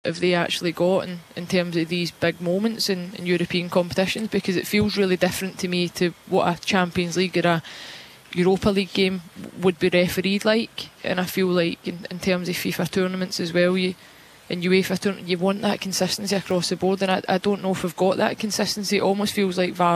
have they actually got in terms of these big moments in European competitions? Because it feels really different to me to what a Champions League or a Europa League game would be refereed like. And I feel like in terms of FIFA tournaments as well, in UEFA tournament, you want that consistency across the board, and I don't know if we've got that consistency. It almost feels like VAR